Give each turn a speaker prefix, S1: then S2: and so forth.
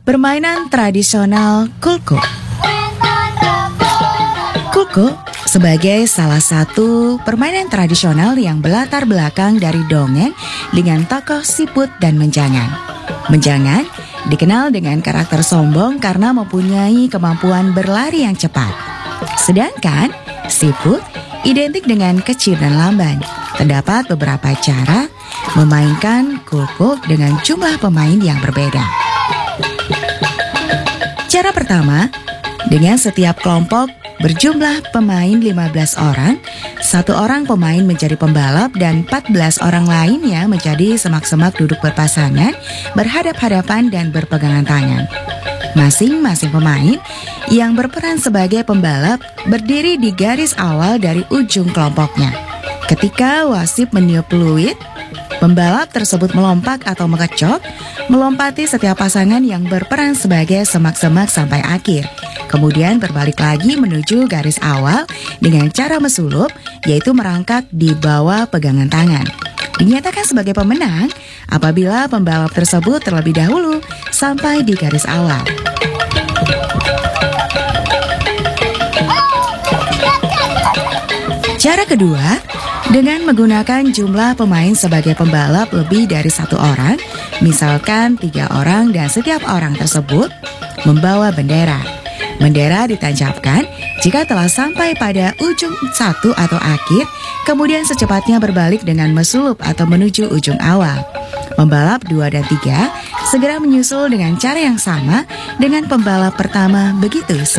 S1: Permainan tradisional kulko. Kulko sebagai salah satu permainan tradisional yang berlatar belakang dari dongeng dengan tokoh siput dan menjangan. Menjangan dikenal dengan karakter sombong karena mempunyai kemampuan berlari yang cepat. Sedangkan siput identik dengan kecil dan lamban. Terdapat beberapa cara memainkan kulko dengan jumlah pemain yang berbeda. Cara pertama, dengan setiap kelompok berjumlah pemain 15 orang, satu orang pemain menjadi pembalap dan 14 orang lainnya menjadi semak-semak duduk berpasangan, berhadap-hadapan dan berpegangan tangan. Masing-masing pemain yang berperan sebagai pembalap berdiri di garis awal dari ujung kelompoknya. Ketika wasit meniup peluit, pembalap tersebut melompat atau mengecok, melompati setiap pasangan yang berperan sebagai semak-semak sampai akhir. Kemudian berbalik lagi menuju garis awal dengan cara mesulup, yaitu merangkak di bawah pegangan tangan. Dinyatakan sebagai pemenang apabila pembalap tersebut terlebih dahulu sampai di garis awal. Cara kedua, dengan menggunakan jumlah pemain sebagai pembalap lebih dari satu orang, misalkan 3 orang dan setiap orang tersebut membawa bendera. Bendera ditancapkan jika telah sampai pada ujung satu atau akhir, kemudian secepatnya berbalik dengan mesulup atau menuju ujung awal. Pembalap 2 dan 3 segera menyusul dengan cara yang sama dengan pembalap pertama, begitu